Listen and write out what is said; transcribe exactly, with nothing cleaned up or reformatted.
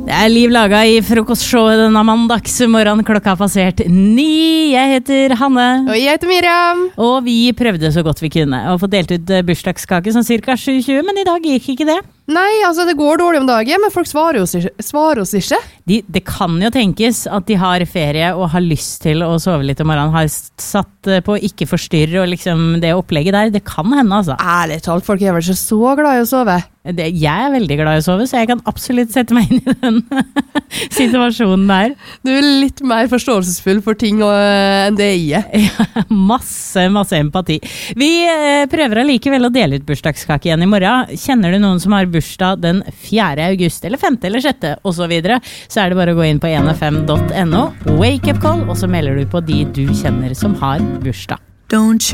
Det er liv laga i frokostshowet denne mandagsmorgen. Klokka har passert ni. Jeg heter Hanne. Og jeg heter Miriam. Og vi prøvde så godt vi kunne å få delt ut bursdagskake som cirka sju tjue, men i dag gikk ikke det. Nei, altså det går dårlig om dagen, men folk svarer oss ikke. Svarer oss ikke. De, det kan jo tenkes at de har ferie og har lyst til å sove litt om morgenen. Har satt på ikke forstyrre og liksom det opplegget der. Det kan hende, altså. Ærlig talt, folk er vel ikke så glad i å sove. Det, jeg er veldig glad i å sove, så jeg kan absolutt sette meg inn i den situasjonen der. Du er litt mer forståelsesfull for ting og, enn det jeg er. Ja, masse, masse empati. Vi eh, prøver allikevel å dele ut bursdagskake igjen i morgen. Kjenner du noen som har bursdag den fjerde august, eller femte eller sjette, og så videre, så er det bare å gå inn på en f m punktum n o, wake up call, og så melder du på de du kjenner som har bursdag. Don't